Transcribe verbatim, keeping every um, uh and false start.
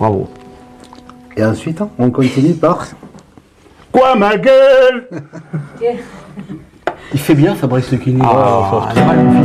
Bravo. Et ensuite, on continue par... Quoi, ma gueule? Il fait bien Fabrice Lucchini. Ah, Oh,